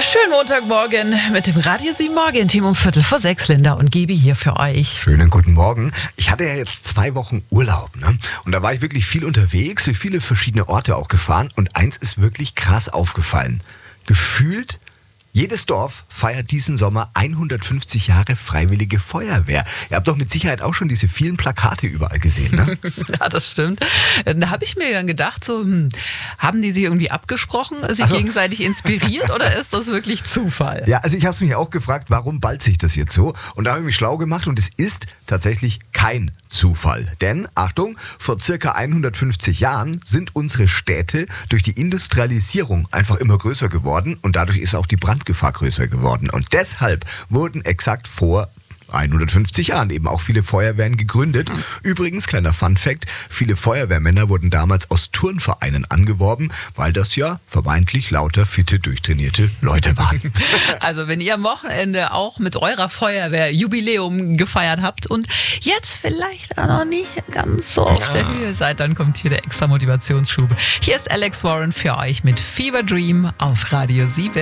Schönen Montagmorgen mit dem Radio 7 Morgen-Team um 5:45. Linda und Gibi hier für euch. Schönen guten Morgen. Ich hatte ja jetzt 2 Wochen Urlaub, ne? Und da war ich wirklich viel unterwegs, für viele verschiedene Orte auch gefahren. Und eins ist wirklich krass aufgefallen. Gefühlt, jedes Dorf feiert diesen Sommer 150 Jahre Freiwillige Feuerwehr. Ihr habt doch mit Sicherheit auch schon diese vielen Plakate überall gesehen, ne? Ja, das stimmt. Da habe ich mir dann gedacht, haben die sich irgendwie abgesprochen, sich gegenseitig inspiriert oder ist das wirklich Zufall? Ja, also ich habe mich auch gefragt, warum ballt sich das jetzt so? Und da habe ich mich schlau gemacht und es ist tatsächlich kein Zufall. Denn, Achtung, vor circa 150 Jahren sind unsere Städte durch die Industrialisierung einfach immer größer geworden und dadurch ist auch die Brandgefahr größer geworden. Und deshalb wurden exakt vor 150 Jahren eben auch viele Feuerwehren gegründet. Übrigens, kleiner Funfact, viele Feuerwehrmänner wurden damals aus Turnvereinen angeworben, weil das ja vermeintlich lauter, fitte, durchtrainierte Leute waren. Also wenn ihr am Wochenende auch mit eurer Feuerwehr Jubiläum gefeiert habt und jetzt vielleicht auch noch nicht ganz so auf der Höhe seid, dann kommt hier der extra Motivationsschub. Hier ist Alex Warren für euch mit Fever Dream auf Radio 7.